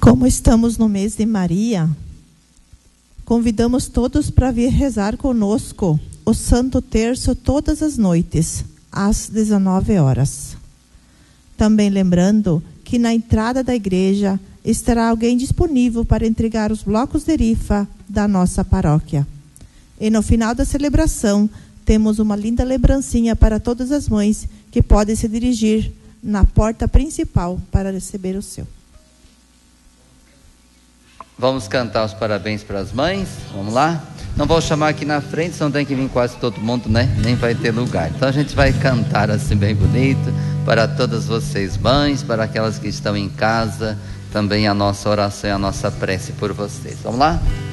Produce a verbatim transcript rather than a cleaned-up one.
Como estamos no mês de Maria, convidamos todos para vir rezar conosco o Santo Terço todas as noites, às dezenove horas. Também lembrando que na entrada da igreja estará alguém disponível para entregar os blocos de rifa da nossa paróquia. E no final da celebração, temos uma linda lembrancinha para todas as mães que podem se dirigir na porta principal para receber o seu. Vamos cantar os parabéns para as mães? Vamos lá? Não vou chamar aqui na frente, senão tem que vir quase todo mundo, né? Nem vai ter lugar. Então a gente vai cantar assim bem bonito para todas vocês mães, para aquelas que estão em casa, também a nossa oração e a nossa prece por vocês. Vamos lá?